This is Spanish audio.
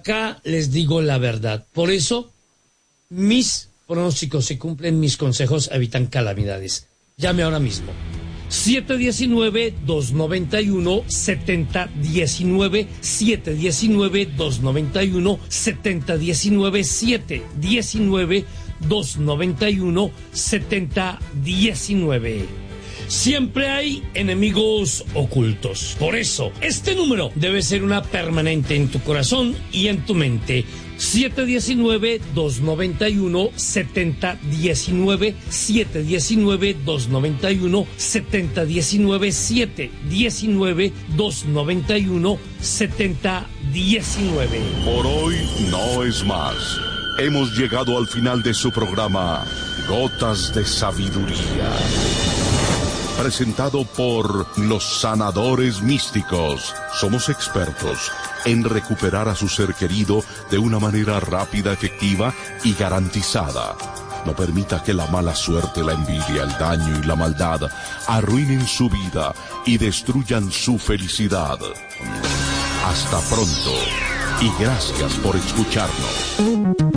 acá les digo la verdad. Por eso, mis pronósticos se cumplen, mis consejos evitan calamidades. Llame ahora mismo. 719-291-7019, 719-291-7019, 719-291-7019. Siempre hay enemigos ocultos. Por eso, este número debe ser una permanente en tu corazón y en tu mente. 719-291-7019, 719-291-7019, 719-291-7019. Por hoy no es más. Hemos llegado al final de su programa Gotas de Sabiduría, presentado por los sanadores místicos. Somos expertos en recuperar a su ser querido de una manera rápida, efectiva y garantizada. No permita que la mala suerte, la envidia, el daño y la maldad arruinen su vida y destruyan su felicidad. Hasta pronto y gracias por escucharnos.